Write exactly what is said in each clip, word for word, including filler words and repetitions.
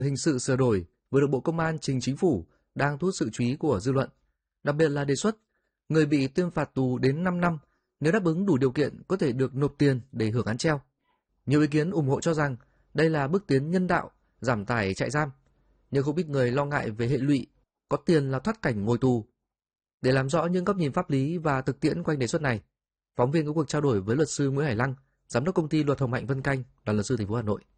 Hình sự sửa đổi vừa được Bộ Công an trình Chính phủ đang thu hút sự chú ý của dư luận, đặc biệt là đề xuất người bị tuyên phạt tù đến năm năm nếu đáp ứng đủ điều kiện có thể được nộp tiền để hưởng án treo. Nhiều ý kiến ủng hộ cho rằng đây là bước tiến nhân đạo, giảm tải trại giam, nhưng không ít người lo ngại về hệ lụy có tiền là thoát cảnh ngồi tù. Để làm rõ những góc nhìn pháp lý và thực tiễn quanh đề xuất này, phóng viên có cuộc trao đổi với luật sư Nguyễn Hải Lăng, giám đốc công ty Luật Hồng Hạnh Vân Canh, đoàn luật sư thành phố Hà Nội.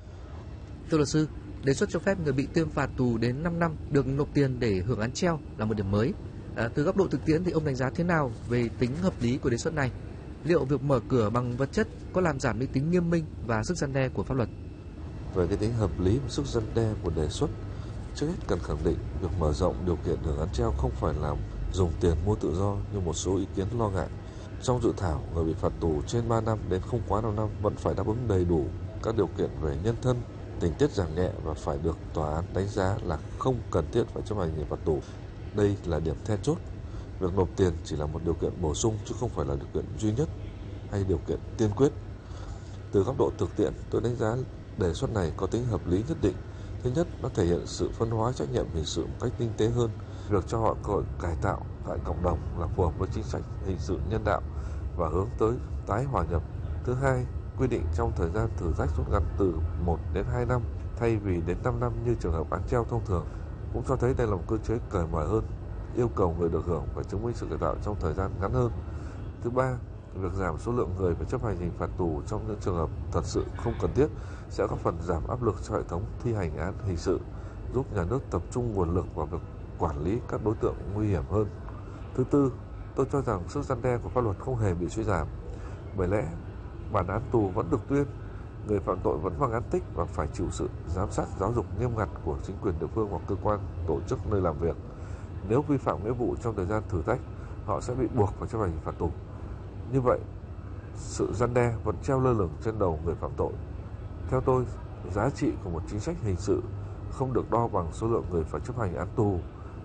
Thưa luật sư, đề xuất cho phép người bị tuyên phạt tù đến năm năm được nộp tiền để hưởng án treo là một điểm mới. À, từ góc độ thực tiễn thì ông đánh giá thế nào về tính hợp lý của đề xuất này? Liệu việc mở cửa bằng vật chất có làm giảm đi tính nghiêm minh và sức răn đe của pháp luật? Về cái tính hợp lý và sức răn đe của đề xuất, trước hết cần khẳng định việc mở rộng điều kiện hưởng án treo không phải là dùng tiền mua tự do như một số ý kiến lo ngại. Trong dự thảo, người bị phạt tù trên ba năm đến không quá năm năm vẫn phải đáp ứng đầy đủ các điều kiện về nhân thân, tình tiết giảm nhẹ và phải được tòa án đánh giá là không cần thiết phải chấp hành hình phạt tù. Đây là điểm then chốt. Việc nộp tiền chỉ là một điều kiện bổ sung chứ không phải là điều kiện duy nhất hay điều kiện tiên quyết. Từ góc độ thực tiễn, tôi đánh giá đề xuất này có tính hợp lý nhất định. Thứ nhất, nó thể hiện sự phân hóa trách nhiệm hình sự một cách tinh tế hơn. Việc cho họ cơ hội cải tạo tại cộng đồng là phù hợp với chính sách hình sự nhân đạo và hướng tới tái hòa nhập. Thứ hai, quy định trong thời gian thử thách rút ngắn từ một đến hai năm thay vì đến năm năm như trường hợp án treo thông thường, cũng cho thấy đây là một cơ chế cởi mở hơn, yêu cầu người được hưởng phải chứng minh sự cải tạo trong thời gian ngắn hơn. Thứ ba, việc giảm số lượng người phải chấp hành hình phạt tù trong những trường hợp thật sự không cần thiết sẽ góp phần giảm áp lực cho hệ thống thi hành án hình sự, giúp nhà nước tập trung nguồn lực vào việc quản lý các đối tượng nguy hiểm hơn. Thứ tư, tôi cho rằng sức răn đe của pháp luật không hề bị suy giảm, bởi lẽ bản án tù vẫn được tuyên, người phạm tội vẫn mang án tích và phải chịu sự giám sát giáo dục nghiêm ngặt của chính quyền địa phương hoặc cơ quan tổ chức nơi làm việc. Nếu vi phạm nghĩa vụ trong thời gian thử thách, họ sẽ bị buộc phải chấp hành hình phạt tù. Như vậy, sự răn đe vẫn treo lơ lửng trên đầu người phạm tội. Theo tôi, giá trị của một chính sách hình sự không được đo bằng số lượng người phải chấp hành án tù,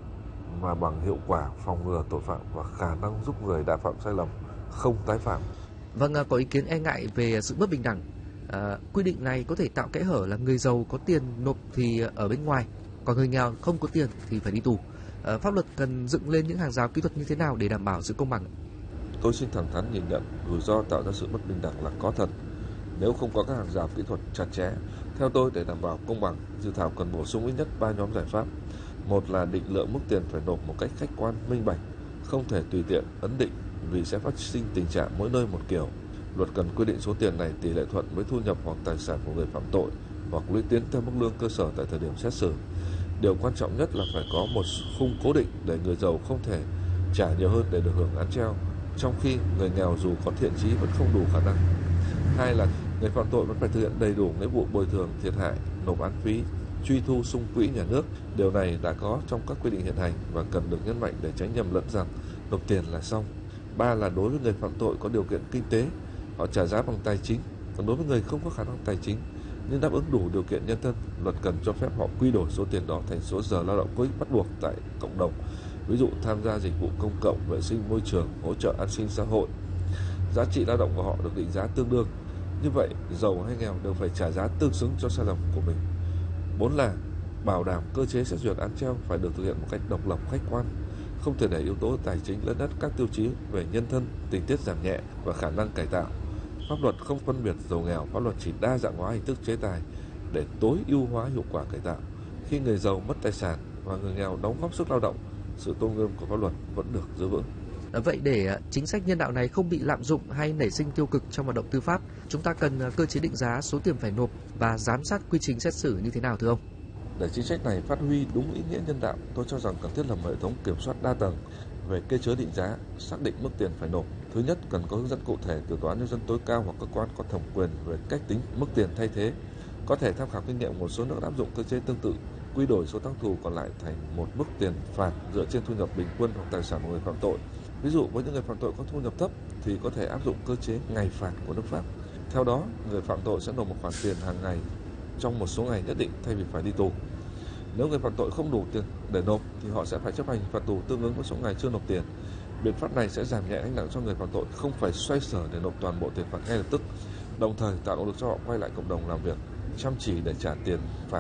mà bằng hiệu quả phòng ngừa tội phạm và khả năng giúp người đã phạm sai lầm không tái phạm. Vâng, có ý kiến e ngại về sự bất bình đẳng. À, quy định này có thể tạo kẽ hở là người giàu có tiền nộp thì ở bên ngoài, còn người nghèo không có tiền thì phải đi tù. À, pháp luật cần dựng lên những hàng rào kỹ thuật như thế nào để đảm bảo sự công bằng? Tôi xin thẳng thắn nhìn nhận rủi ro tạo ra sự bất bình đẳng là có thật nếu không có các hàng rào kỹ thuật chặt chẽ. Theo tôi, để đảm bảo công bằng, dự thảo cần bổ sung ít nhất ba nhóm giải pháp. Một là định lượng mức tiền phải nộp một cách khách quan, minh bạch, không thể tùy tiện ấn định vì sẽ phát sinh tình trạng mỗi nơi một kiểu. Luật cần quy định số tiền này tỷ lệ thuận với thu nhập hoặc tài sản của người phạm tội hoặc lũy tiến theo mức lương cơ sở tại thời điểm xét xử. Điều quan trọng nhất là phải có một khung cố định để người giàu không thể trả nhiều hơn để được hưởng án treo, trong khi người nghèo dù có thiện chí vẫn không đủ khả năng. Hai là người phạm tội vẫn phải thực hiện đầy đủ nghĩa vụ bồi thường thiệt hại, nộp án phí, truy thu sung quỹ nhà nước. Điều này đã có trong các quy định hiện hành và cần được nhấn mạnh để tránh nhầm lẫn rằng nộp tiền là xong. Ba là đối với người phạm tội có điều kiện kinh tế, họ trả giá bằng tài chính. Còn đối với người không có khả năng tài chính nhưng đáp ứng đủ điều kiện nhân thân, luật cần cho phép họ quy đổi số tiền đó thành số giờ lao động có ích bắt buộc tại cộng đồng, ví dụ tham gia dịch vụ công cộng, vệ sinh môi trường, hỗ trợ an sinh xã hội. Giá trị lao động của họ được định giá tương đương. Như vậy, giàu hay nghèo đều phải trả giá tương xứng cho sai lầm của mình. Bốn là bảo đảm cơ chế xét duyệt án treo phải được thực hiện một cách độc lập, khách quan, không thể để yếu tố tài chính lẫn lát các tiêu chí về nhân thân, tình tiết giảm nhẹ và khả năng cải tạo. Pháp luật không phân biệt giàu nghèo, pháp luật chỉ đa dạng hóa hình thức chế tài để tối ưu hóa hiệu quả cải tạo. Khi người giàu mất tài sản và người nghèo đóng góp sức lao động, sự tôn nghiêm của pháp luật vẫn được giữ vững. Vậy để chính sách nhân đạo này không bị lạm dụng hay nảy sinh tiêu cực trong hoạt động tư pháp, chúng ta cần cơ chế định giá số tiền phải nộp và giám sát quy trình xét xử như thế nào thưa ông? Để chính sách này phát huy đúng ý nghĩa nhân đạo, tôi cho rằng cần thiết lập hệ thống kiểm soát đa tầng về cơ chế định giá, xác định mức tiền phải nộp. Thứ nhất, cần có hướng dẫn cụ thể từ Tòa án Nhân dân tối cao hoặc cơ quan có thẩm quyền về cách tính mức tiền thay thế. Có thể tham khảo kinh nghiệm một số nước áp dụng cơ chế tương tự, quy đổi số tháng tù còn lại thành một mức tiền phạt dựa trên thu nhập bình quân hoặc tài sản của người phạm tội. Ví dụ với những người phạm tội có thu nhập thấp thì có thể áp dụng cơ chế ngày phạt của nước Pháp. Theo đó, người phạm tội sẽ nộp một khoản tiền hàng ngày trong một số ngày nhất định thay vì phải đi tù. Nếu người phạm tội không đủ tiền để nộp thì họ sẽ phải chấp hành phạt tù tương ứng với số ngày chưa nộp tiền. Biện pháp này sẽ giảm nhẹ gánh nặng cho người phạm tội không phải xoay sở để nộp toàn bộ tiền phạt ngay lập tức, đồng thời tạo động lực cho họ quay lại cộng đồng làm việc, chăm chỉ để trả tiền phạt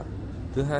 Thứ hai,